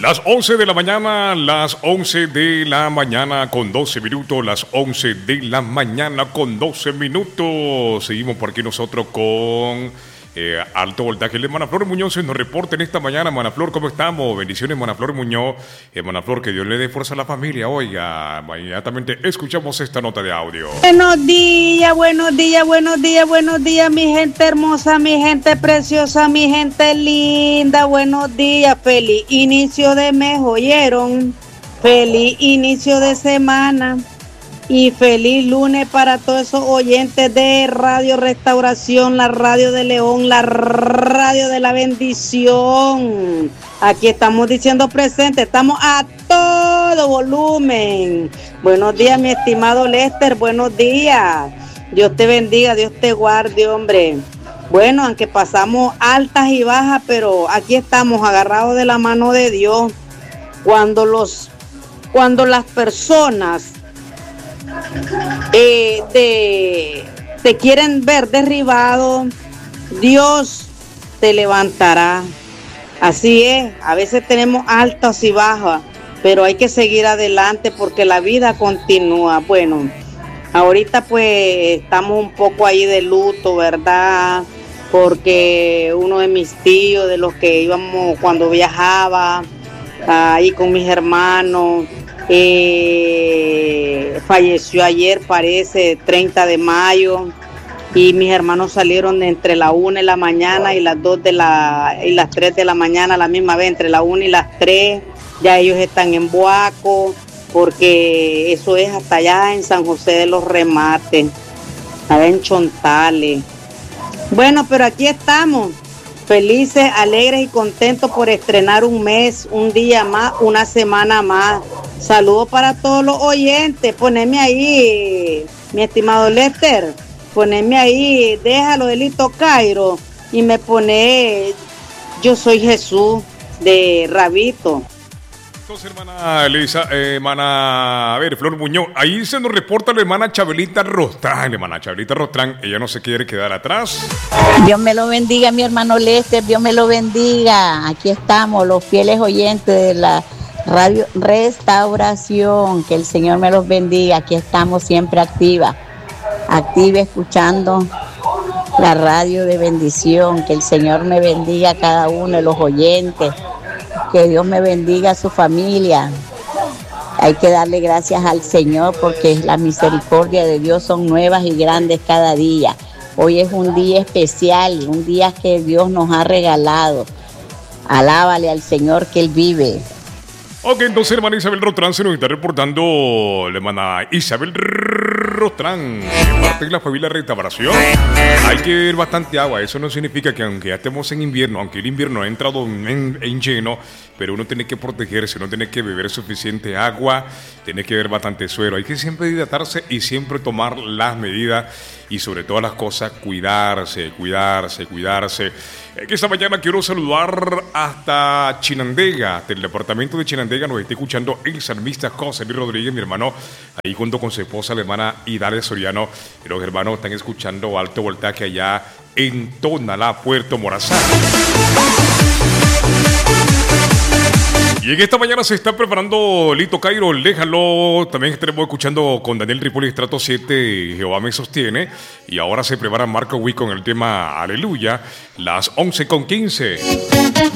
Las 11 de la mañana, las 11 de la mañana con 12 minutos, las 11 de la mañana con 12 minutos. Seguimos por aquí nosotros con Alto Voltaje. Manaflor Muñoz nos reporta en esta mañana. Manaflor, ¿cómo estamos? Bendiciones, Manaflor Muñoz. Manaflor, que Dios le dé fuerza a la familia. Oiga, inmediatamente escuchamos esta nota de audio. Buenos días, buenos días, buenos días, buenos días, mi gente hermosa, mi gente preciosa, mi gente linda. Buenos días, feliz inicio de mes, ¿oyeron? Feliz inicio de semana. Y feliz lunes para todos esos oyentes de Radio Restauración, la radio de León, la radio de la bendición. Aquí estamos diciendo presente, estamos a todo volumen. Buenos días, mi estimado Lester, buenos días. Dios te bendiga, Dios te guarde, hombre. Bueno, aunque pasamos altas y bajas, pero aquí estamos agarrados de la mano de Dios. Cuando las personas te quieren ver derribado, Dios te levantará. Así es, a veces tenemos altas y bajas, pero hay que seguir adelante porque la vida continúa. Bueno, ahorita pues estamos un poco ahí de luto, ¿verdad? Porque uno de mis tíos, de los que íbamos cuando viajaba, ahí con mis hermanos, falleció ayer, parece, 30 de mayo, y mis hermanos salieron entre la 1 de la mañana y las 3 de la mañana a la misma vez, entre la 1 y las 3, ya ellos están en Boaco, porque eso es hasta allá en San José de los Remates, allá en Chontales. Bueno, pero aquí estamos, felices, alegres y contentos por estrenar un mes, un día más, una semana más. Saludos para todos los oyentes. Poneme ahí, mi estimado Lester, poneme ahí, déjalo de Lito Cairo y me pone Yo Soy Jesús de Rabito. Entonces, hermana Elisa, hermana, Flor Muñoz, ahí se nos reporta la hermana Chabelita Rostrán, ella no se quiere quedar atrás. Dios me lo bendiga, mi hermano Lester, Dios me lo bendiga. Aquí estamos, los fieles oyentes de la Radio Restauración, que el Señor me los bendiga. Aquí estamos siempre activa escuchando la radio de bendición. Que el Señor me bendiga a cada uno de los oyentes. Que Dios me bendiga a su familia. Hay que darle gracias al Señor porque las misericordias de Dios son nuevas y grandes cada día. Hoy es un día especial, un día que Dios nos ha regalado. Alábale al Señor que Él vive. Ok, entonces hermana Isabel Rostrán se nos está reportando, la hermana Isabel Rostrán, en parte de la familia Restauración. Hay que beber bastante agua, eso no significa que aunque ya estemos en invierno, aunque el invierno ha entrado en lleno, pero uno tiene que protegerse, uno tiene que beber suficiente agua, tiene que beber bastante suero, hay que siempre hidratarse y siempre tomar las medidas y sobre todas las cosas cuidarse. Que esta mañana quiero saludar hasta Chinandega, del departamento de Chinandega nos está escuchando el salmista José Luis Rodríguez, mi hermano, ahí junto con su esposa, la hermana Idalia Soriano, y los hermanos están escuchando Alto Voltaje allá en Tonalá, Puerto Morazán. Y en esta mañana se está preparando Lito Cairo, déjalo. También estaremos escuchando con Daniel Tripoli, Estrato 7, Jehová me sostiene. Y ahora se prepara Marco Witt con el tema Aleluya, las 11:15.